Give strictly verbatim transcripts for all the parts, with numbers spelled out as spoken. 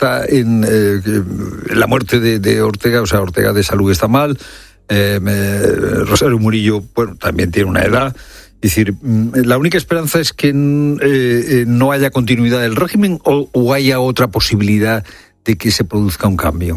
está en eh, la muerte de, de Ortega, o sea, Ortega de salud está mal, eh, eh, Rosario Murillo, bueno, también tiene una edad. Es decir, la única esperanza es que eh, no haya continuidad del régimen o, o haya otra posibilidad de que se produzca un cambio.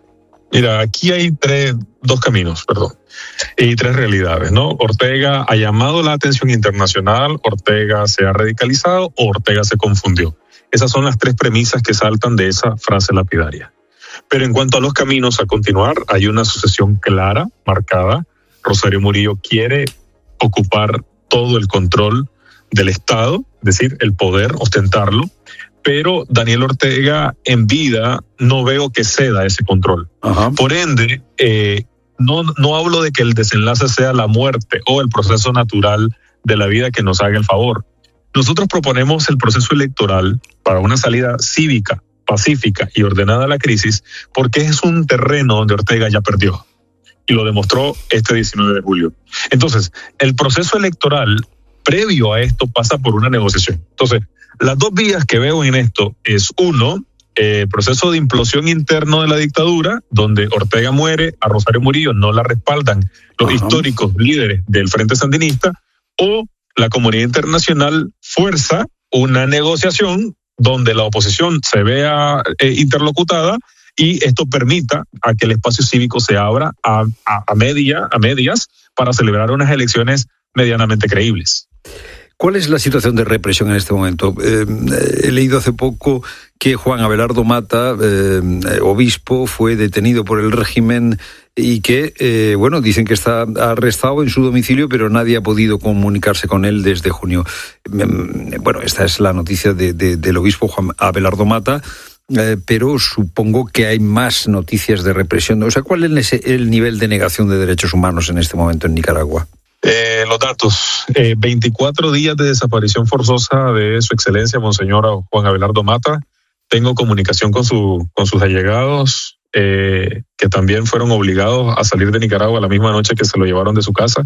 Mira, aquí hay tres, dos caminos, perdón, y tres realidades, ¿no? Ortega ha llamado la atención internacional, Ortega se ha radicalizado o Ortega se confundió. Esas son las tres premisas que saltan de esa frase lapidaria. Pero en cuanto a los caminos a continuar, hay una sucesión clara, marcada. Rosario Murillo quiere ocupar todo el control del Estado, es decir, el poder, ostentarlo. Pero Daniel Ortega en vida no veo que ceda ese control. Ajá. Por ende, eh, no, no hablo de que el desenlace sea la muerte o el proceso natural de la vida que nos haga el favor. Nosotros proponemos el proceso electoral para una salida cívica, pacífica y ordenada a la crisis, porque es un terreno donde Ortega ya perdió y lo demostró este diecinueve de julio. Entonces, el proceso electoral previo a esto pasa por una negociación. Entonces, las dos vías que veo en esto es, uno, eh, proceso de implosión interno de la dictadura, donde Ortega muere, a Rosario Murillo no la respaldan los Ajá. históricos líderes del Frente Sandinista, o la comunidad internacional fuerza una negociación donde la oposición se vea eh, interlocutada y esto permita a que el espacio cívico se abra a, a, a, media, a medias para celebrar unas elecciones medianamente creíbles. ¿Cuál es la situación de represión en este momento? Eh, he leído hace poco que Juan Abelardo Mata, eh, obispo, fue detenido por el régimen y que, eh, bueno, dicen que está arrestado en su domicilio, pero nadie ha podido comunicarse con él desde junio. Eh, bueno, esta es la noticia de, de, del obispo Juan Abelardo Mata, eh, pero supongo que hay más noticias de represión. O sea, ¿cuál es el nivel de negación de derechos humanos en este momento en Nicaragua? Eh, los datos, eh, veinticuatro días de desaparición forzosa de su excelencia Monseñor Juan Abelardo Mata. Tengo comunicación con, su, con sus allegados, eh, que también fueron obligados a salir de Nicaragua la misma noche que se lo llevaron de su casa,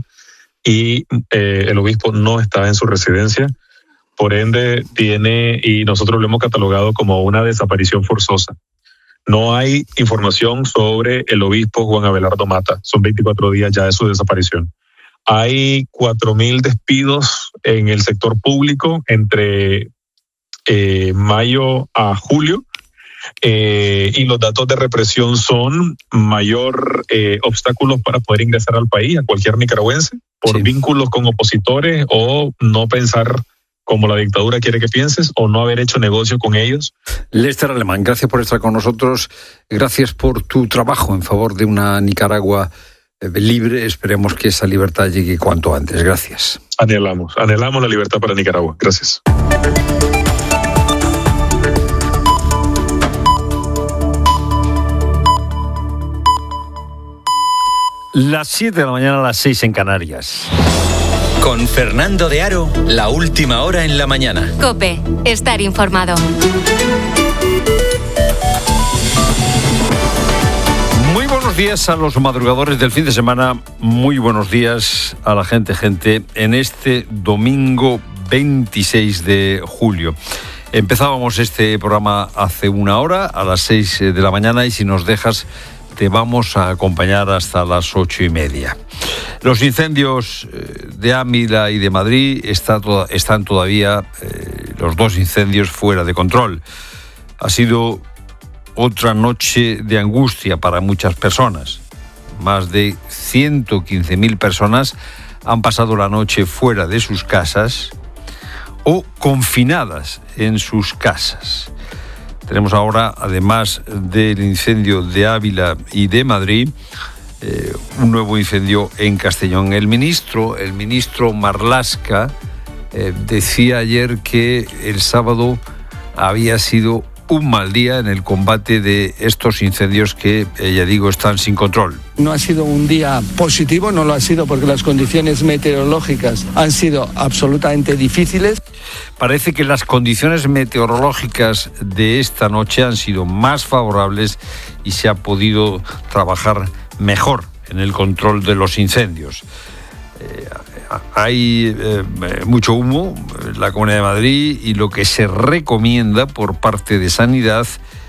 y eh, el obispo no está en su residencia, por ende tiene, y nosotros lo hemos catalogado como una desaparición forzosa. No hay información sobre el obispo Juan Abelardo Mata, son veinticuatro días ya de su desaparición. Hay cuatro mil despidos en el sector público entre eh, mayo a julio, eh, y los datos de represión son mayor eh, obstáculos para poder ingresar al país a cualquier nicaragüense por sí. vínculos con opositores o no pensar como la dictadura quiere que pienses o no haber hecho negocio con ellos. Lester Alemán, gracias por estar con nosotros, gracias por tu trabajo en favor de una Nicaragua libre. Esperemos que esa libertad llegue cuanto antes. Gracias. Anhelamos, anhelamos la libertad para Nicaragua. Gracias. Las siete de la mañana, a las seis en Canarias. Con Fernando de Aro, la última hora en la mañana. COPE, estar informado. Buenos días a los madrugadores del fin de semana, muy buenos días a la gente, gente, en este domingo veintiséis de julio. Empezábamos este programa hace una hora, a las seis de la mañana, y si nos dejas, te vamos a acompañar hasta las ocho y media. Los incendios de Ávila y de Madrid está to- están todavía, eh, los dos incendios, fuera de control. Ha sido otra noche de angustia para muchas personas. Más de ciento quince mil personas han pasado la noche fuera de sus casas o confinadas en sus casas. Tenemos ahora, además del incendio de Ávila y de Madrid, eh, un nuevo incendio en Castellón. El ministro, el ministro Marlaska, eh, decía ayer que el sábado había sido un mal día en el combate de estos incendios que, eh, ya digo, están sin control. No ha sido un día positivo, no lo ha sido porque las condiciones meteorológicas han sido absolutamente difíciles. Parece que las condiciones meteorológicas de esta noche han sido más favorables y se ha podido trabajar mejor en el control de los incendios. Eh, hay eh, mucho humo en la Comunidad de Madrid y lo que se recomienda por parte de Sanidad